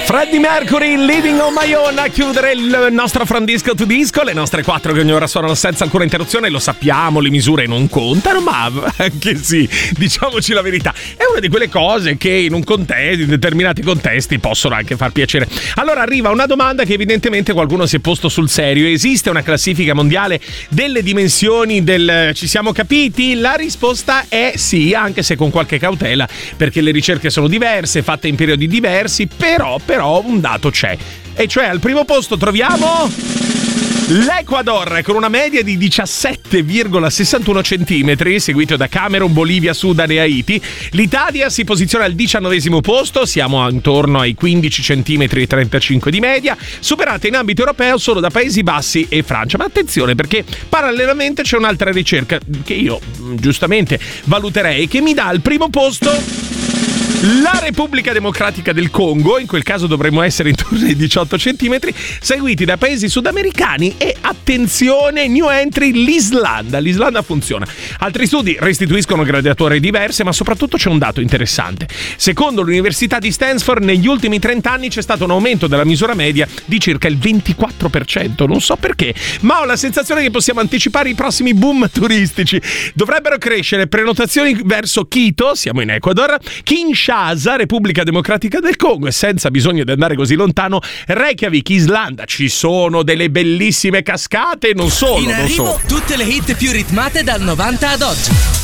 Freddie Mercury, Living on My Own, a chiudere il nostro From Disco to Disco. Le nostre 4 che ogni ora suonano senza alcuna interruzione. Lo sappiamo, le misure non contano, ma anche sì, diciamoci la verità, è una di quelle cose che in un contesto, in determinati contesti possono anche far piacere. Allora arriva una domanda che evidentemente qualcuno si è posto sul serio: esiste una classifica mondiale delle dimensioni del ci siamo capiti? La risposta è sì, anche se con qualche cautela, perché le ricerche sono diverse, fatte in periodi diversi, però un dato c'è, e cioè al primo posto troviamo l'Ecuador con una media di 17,61 centimetri, seguito da Camerun, Bolivia, Sudan e Haiti. L'Italia si posiziona al 19° posto, siamo intorno ai 15 centimetri e 35 di media, superata in ambito europeo solo da Paesi Bassi e Francia. Ma attenzione, perché parallelamente c'è un'altra ricerca che io giustamente valuterei, che mi dà al primo posto la Repubblica Democratica del Congo, in quel caso dovremmo essere intorno ai 18 centimetri, seguiti da paesi sudamericani e, attenzione, new entry, l'Islanda. L'Islanda funziona. Altri studi restituiscono gradature diverse, ma soprattutto c'è un dato interessante. Secondo l'Università di Stanford, negli ultimi 30 anni c'è stato un aumento della misura media di circa il 24%. Non so perché, ma ho la sensazione che possiamo anticipare i prossimi boom turistici. Dovrebbero crescere prenotazioni verso Quito, siamo in Ecuador, Kinshasa, Repubblica Democratica del Congo, e senza bisogno di andare così lontano, Reykjavik, Islanda. Ci sono delle bellissime cascate, non solo. In arrivo tutte le hit più ritmate dal 90 ad oggi.